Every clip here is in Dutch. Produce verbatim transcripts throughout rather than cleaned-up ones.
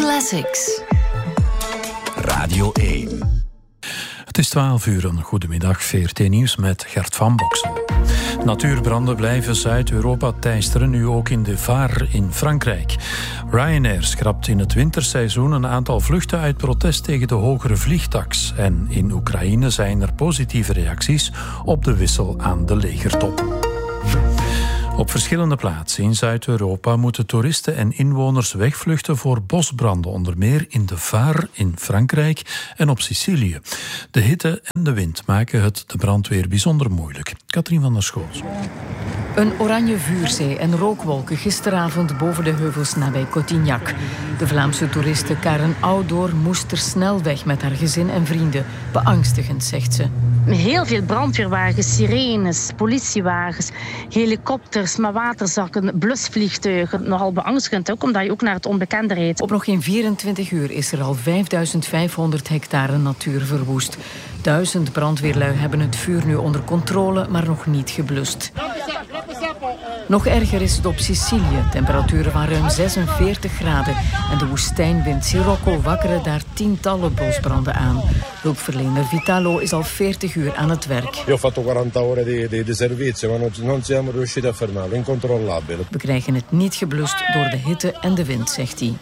Classics. Radio één. Het is twaalf uur, een goedemiddag, V R T Nieuws met Gert van Boksen. Natuurbranden blijven Zuid-Europa teisteren, nu ook in de Var in Frankrijk. Ryanair schrapt in het winterseizoen een aantal vluchten uit protest tegen de hogere vliegtaks. En in Oekraïne zijn er positieve reacties op de wissel aan de legertop. Op verschillende plaatsen in Zuid-Europa moeten toeristen en inwoners wegvluchten voor bosbranden, onder meer in de Var in Frankrijk en op Sicilië. De hitte en de wind maken het de brandweer bijzonder moeilijk. Katrien van der Schoot. Een oranje vuurzee en rookwolken gisteravond boven de heuvels nabij Cotignac. De Vlaamse toeriste Karen Oudoor moest er snel weg met haar gezin en vrienden. Beangstigend, zegt ze. Heel veel brandweerwagens, sirenes, politiewagens, helikopters, maar waterzakken, blusvliegtuigen. Nogal beangstigend ook, omdat je ook naar het onbekende rijdt. Op nog geen vierentwintig uur is er al vijfduizend vijfhonderd hectare natuur verwoest. Duizend brandweerlui hebben het vuur nu onder controle, maar nog niet geblust. Nog erger is het op Sicilië. Temperaturen van ruim zesenveertig graden. En de woestijnwind Sirocco wakkeren daar tientallen bosbranden aan. Hulpverlener Vitalo is al veertig uur aan het werk. Io ho fatto quaranta ore di, di, di servizio, ma non, non siamo riusciti a fermarlo. Incontrollabile. We krijgen het niet geblust door de hitte en de wind, zegt hij.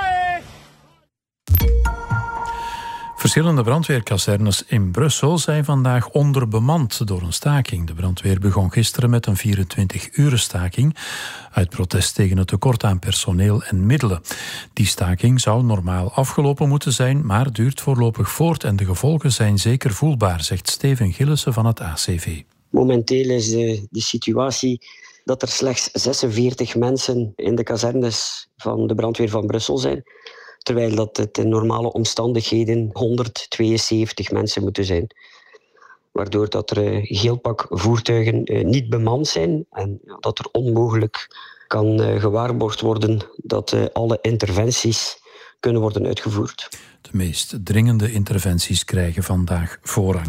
Verschillende brandweerkazernes in Brussel zijn vandaag onderbemand door een staking. De brandweer begon gisteren met een vierentwintig-uren staking uit protest tegen het tekort aan personeel en middelen. Die staking zou normaal afgelopen moeten zijn, maar duurt voorlopig voort en de gevolgen zijn zeker voelbaar, zegt Steven Gillissen van het A C V. Momenteel is de, de situatie dat er slechts zesenveertig mensen in de kazernes van de brandweer van Brussel zijn, terwijl dat het in normale omstandigheden honderdtweeënzeventig mensen moeten zijn. Waardoor dat er een heel pak voertuigen niet bemand zijn en dat er onmogelijk kan gewaarborgd worden dat alle interventies kunnen worden uitgevoerd. De meest dringende interventies krijgen vandaag voorrang.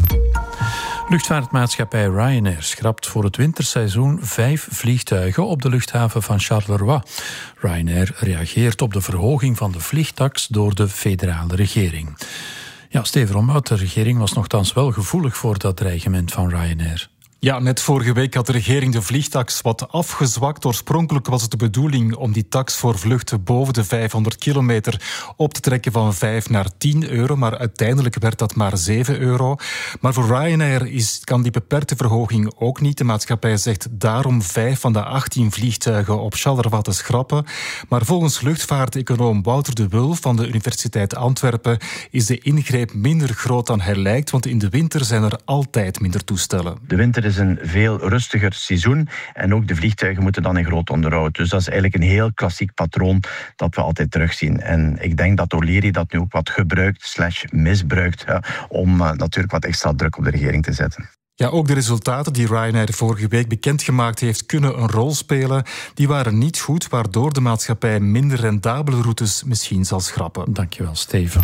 Luchtvaartmaatschappij Ryanair schrapt voor het winterseizoen vijf vliegtuigen op de luchthaven van Charleroi. Ryanair reageert op de verhoging van de vliegtaks door de federale regering. Ja, Steven Romhout, de regering was nogthans wel gevoelig voor dat dreigement van Ryanair. Ja, net vorige week had de regering de vliegtaks wat afgezwakt. Oorspronkelijk was het de bedoeling om die tax voor vluchten boven de vijfhonderd kilometer op te trekken van vijf naar tien euro, maar uiteindelijk werd dat maar zeven euro. Maar voor Ryanair is, kan die beperkte verhoging ook niet. De maatschappij zegt daarom vijf van de achttien vliegtuigen op Charleroi te schrappen. Maar volgens luchtvaarteconoom Wouter de Wulf van de Universiteit Antwerpen is de ingreep minder groot dan hij lijkt, want in de winter zijn er altijd minder toestellen. De winter is een veel rustiger seizoen en ook de vliegtuigen moeten dan in groot onderhoud. Dus dat is eigenlijk een heel klassiek patroon dat we altijd terugzien. En ik denk dat O'Leary dat nu ook wat gebruikt slash misbruikt ja, om uh, natuurlijk wat extra druk op de regering te zetten. Ja, ook de resultaten die Ryanair vorige week bekendgemaakt heeft kunnen een rol spelen. Die waren niet goed, waardoor de maatschappij minder rendabele routes misschien zal schrappen. Dankjewel, Steven.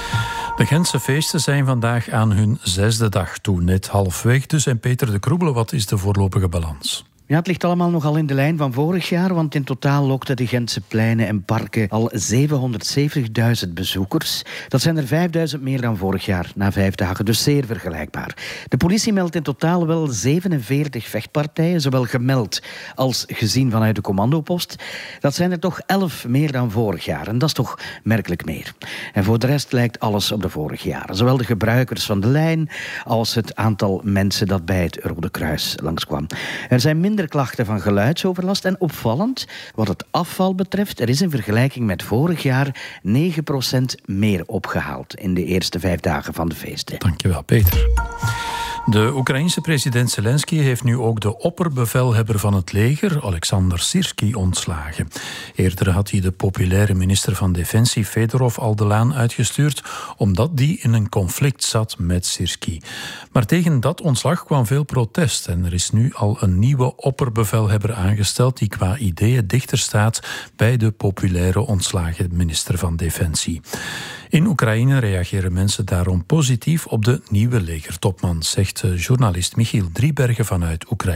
De Gentse feesten zijn vandaag aan hun zesde dag toe. Net halfweg dus. En Peter de Kroebele, wat is de voorlopige balans? Ja, het ligt allemaal nogal in de lijn van vorig jaar, want in totaal lokten de Gentse pleinen en parken al zevenhonderdzeventigduizend bezoekers. Dat zijn er vijfduizend meer dan vorig jaar, na vijf dagen, dus zeer vergelijkbaar. De politie meldt in totaal wel zevenenveertig vechtpartijen, zowel gemeld als gezien vanuit de commandopost. Dat zijn er toch elf meer dan vorig jaar, en dat is toch merkelijk meer. En voor de rest lijkt alles op de vorige jaren. Zowel de gebruikers van de lijn als het aantal mensen dat bij het Rode Kruis langskwam. Er zijn minder klachten van geluidsoverlast en opvallend, wat het afval betreft, er is in vergelijking met vorig jaar negen procent meer opgehaald in de eerste vijf dagen van de feesten. Dankjewel, Peter. De Oekraïense president Zelensky heeft nu ook de opperbevelhebber van het leger, Alexander Sirski, ontslagen. Eerder had hij de populaire minister van Defensie, Fedorov, al de laan uitgestuurd, omdat die in een conflict zat met Sirski. Maar tegen dat ontslag kwam veel protest en er is nu al een nieuwe opperbevelhebber aangesteld die qua ideeën dichter staat bij de populaire ontslagen minister van Defensie. In Oekraïne reageren mensen daarom positief op de nieuwe legertopman, zegt journalist Michiel Driebergen vanuit Oekraïne.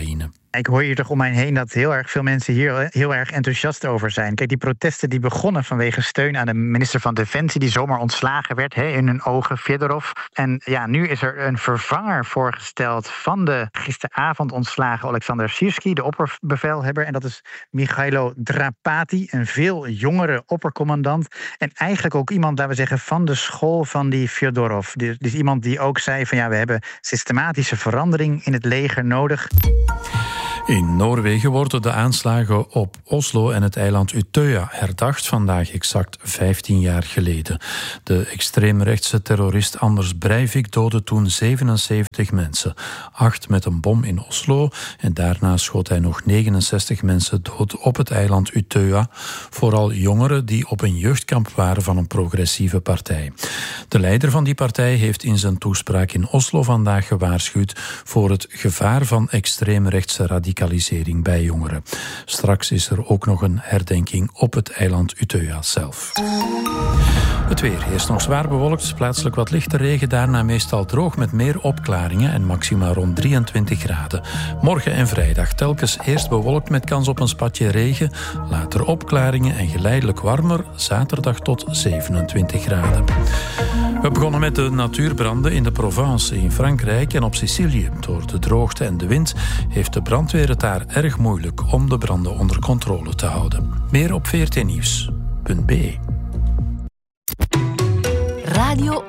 Ik hoor hier toch om mij heen dat heel erg veel mensen hier heel erg enthousiast over zijn. Kijk, die protesten die begonnen vanwege steun aan de minister van Defensie die zomaar ontslagen werd, hè, in hun ogen, Fedorov. En ja, nu is er een vervanger voorgesteld van de gisteravond ontslagen Alexander Sirski, de opperbevelhebber. En dat is Michailo Drapati, een veel jongere oppercommandant. En eigenlijk ook iemand, laten we zeggen, van de school van die Fedorov. Dus, dus iemand die ook zei van ja, we hebben systematische verandering in het leger nodig. In Noorwegen worden de aanslagen op Oslo en het eiland Utøya herdacht, vandaag exact vijftien jaar geleden. De extreemrechtse terrorist Anders Breivik doodde toen zevenenzeventig mensen. Acht met een bom in Oslo en daarna schoot hij nog negenenzestig mensen dood op het eiland Utøya. Vooral jongeren die op een jeugdkamp waren van een progressieve partij. De leider van die partij heeft in zijn toespraak in Oslo vandaag gewaarschuwd voor het gevaar van extreemrechtse radicalisering bij jongeren. Straks is er ook nog een herdenking op het eiland Utøya zelf. Het weer. Eerst nog zwaar bewolkt, plaatselijk wat lichte regen, daarna meestal droog met meer opklaringen en maxima rond drieëntwintig graden. Morgen en vrijdag telkens eerst bewolkt met kans op een spatje regen, later opklaringen en geleidelijk warmer, zaterdag tot zevenentwintig graden. We begonnen met de natuurbranden in de Provence in Frankrijk en op Sicilië. Door de droogte en de wind heeft de brandweer het daar erg moeilijk om de branden onder controle te houden. Meer op v r t nieuws punt b e. Radio